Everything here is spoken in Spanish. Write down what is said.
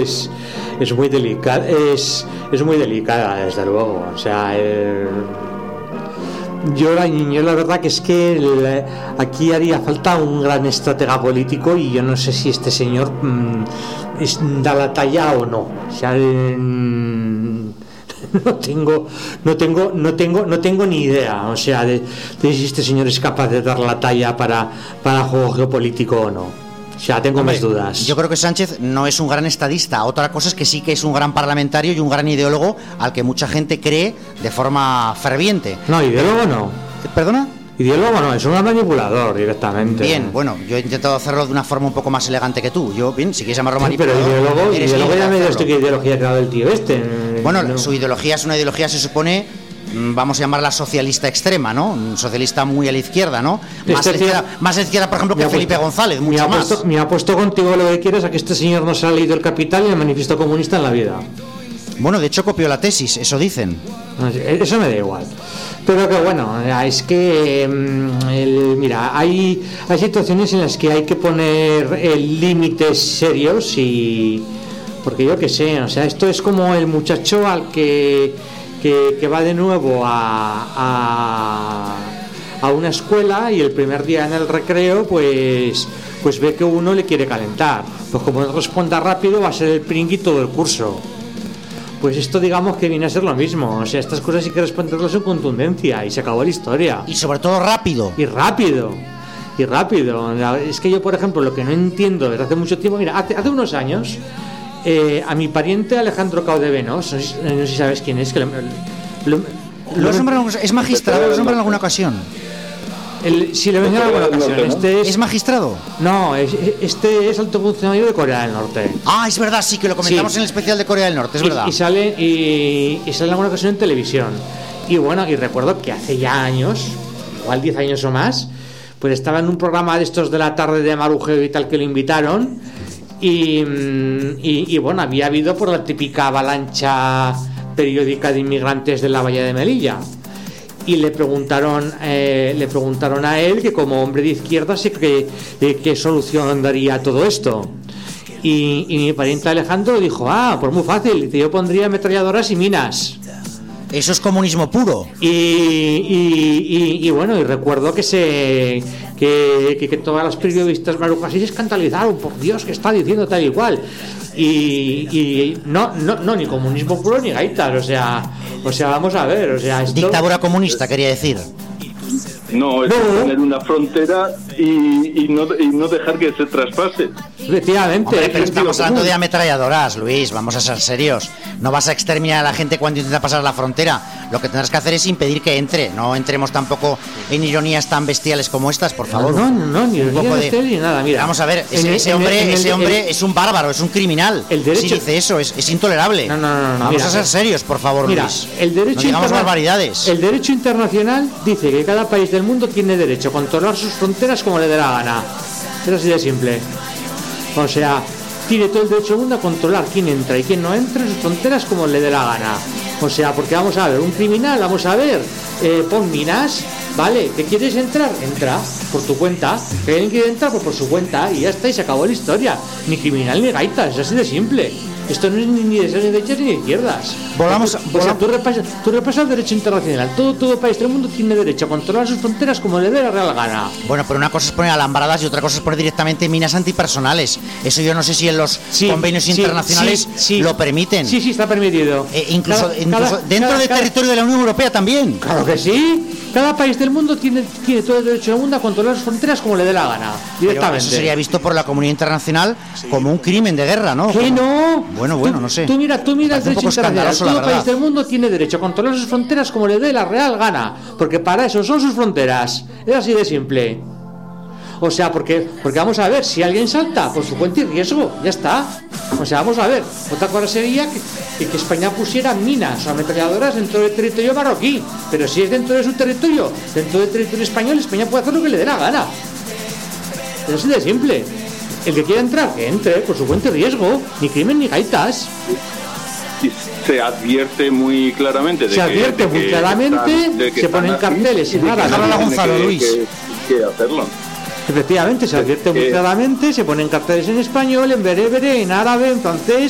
es muy delicada, es muy delicada, desde luego. O sea, yo la verdad que es que aquí haría falta un gran estratega político, y yo no sé si este señor da la talla o no. O sea, no tengo ni idea, o sea, de si este señor es capaz de dar la talla para juego geopolítico o no. O sea, tengo más dudas. Yo creo que Sánchez no es un gran estadista. Otra cosa es que sí que es un gran parlamentario y un gran ideólogo al que mucha gente cree de forma ferviente. No, ideólogo no. ¿Perdona? Ideólogo no, es un manipulador directamente. Bien, bueno, yo he intentado hacerlo de una forma un poco más elegante que tú. Yo, bien, si quieres llamarlo manipulador. Pero ideólogo ya me dices tú qué ideología ha creado el tío este. Bueno, no. Su ideología es una ideología, se supone, vamos a llamarla socialista extrema, ¿no? Un socialista muy a la izquierda, ¿no? Más a la izquierda, por ejemplo, que Felipe González, mucho más. Me apuesto contigo lo que quieres a que este señor no se ha leído El Capital y el Manifiesto Comunista en la vida. Bueno, de hecho copió la tesis, eso dicen. Eso me da igual. Pero que bueno, es que mira, hay situaciones en las que hay que poner límites serios, y porque yo qué sé, o sea, esto es como el muchacho al que va de nuevo a una escuela, y el primer día en el recreo pues ve que uno le quiere calentar. Pues como no responda rápido, va a ser el pringui todo el curso. Pues esto, digamos que viene a ser lo mismo. O sea, estas cosas hay que responderlas con contundencia, y se acabó la historia. Y sobre todo rápido. Y rápido. Es que yo, por ejemplo, lo que no entiendo desde hace mucho tiempo, mira, hace unos años, a mi pariente Alejandro Caudevenos, no sé si sabes quién es, que es magistrado, lo nombra en alguna ocasión. Si le venía en alguna ocasión. ¿Es magistrado? No, este es alto funcionario de Corea del Norte. Ah, es verdad, sí, que lo comentamos en el especial de Corea del Norte, es verdad. Y sale en alguna ocasión en televisión. Y bueno, y recuerdo que hace ya años, igual 10 años o más, pues estaba en un programa de estos de la tarde de Marujeo y tal, que lo invitaron. Y bueno, había habido por la típica avalancha periódica de inmigrantes de la Bahía de Melilla. Y le preguntaron a él, que como hombre de izquierda, qué solución daría a todo esto. Y mi pariente Alejandro dijo: pues muy fácil, yo pondría ametralladoras y minas. Eso es comunismo puro. Y bueno, y recuerdo que todas las periodistas marujas se escandalizaron: por Dios, que está diciendo tal y cual. Y no, ni comunismo puro ni gaitas, o sea, vamos a ver, o sea, esto... Dictadura comunista, quería decir. No, es tener una frontera y no dejar que se traspase. Efectivamente. Hombre, pero estamos hablando de ametralladoras, Luis, vamos a ser serios. No vas a exterminar a la gente cuando intenta pasar la frontera. Lo que tendrás que hacer es impedir que entre. No entremos tampoco en ironías tan bestiales como estas, por favor. No, ni ironías ni nada. Mira, vamos a ver, ese hombre es un bárbaro, es un criminal. Si dice eso, es intolerable. No. Vamos a ser serios, por favor, mira, Luis. No digamos barbaridades. El derecho internacional dice que cada país del mundo tiene derecho a controlar sus fronteras como le dé la gana. Es así de simple. O sea, tiene todo el derecho del mundo a controlar quién entra y quién no entra en sus fronteras como le dé la gana. O sea, porque vamos a ver, un criminal, pon minas, vale, ¿que quieres entrar? Entra, por tu cuenta. ¿Que alguien quiere entrar? Pues por su cuenta, y ya está, y se acabó la historia. Ni criminal ni gaita, es así de simple. Esto no es ni de derechas ni de izquierdas. Tú repasas el derecho internacional. Todo país del mundo tiene derecho a controlar sus fronteras como le dé la real gana. Bueno, pero una cosa es poner alambradas y otra cosa es poner directamente minas antipersonales. Eso yo no sé si en los convenios internacionales lo permiten. Sí, está permitido. Incluso dentro del territorio de la Unión Europea también. Claro que sí. Cada país del mundo tiene todo el derecho del mundo a controlar sus fronteras como le dé la gana, directamente. Pero eso sería visto por la comunidad internacional como un crimen de guerra, ¿no? ¿Qué no? Bueno, no sé. Tú mira el derecho internacional. Todo país del mundo tiene derecho a controlar sus fronteras como le dé la real gana, porque para eso son sus fronteras. Es así de simple. O sea, porque vamos a ver, si alguien salta por su cuenta y riesgo, ya está. O sea, vamos a ver, otra cosa sería que España pusiera minas o ametralladoras dentro del territorio marroquí, pero si es dentro de su territorio, dentro del territorio español, España puede hacer lo que le dé la gana. Es así de simple. El que quiera entrar, que entre por su cuenta y riesgo, ni crimen ni gaitas. Y se advierte muy claramente de se ponen carteles y nada. Que hacerlo. Efectivamente, se advierte muy claramente, se ponen carteles en español, en berebere, en árabe, en francés,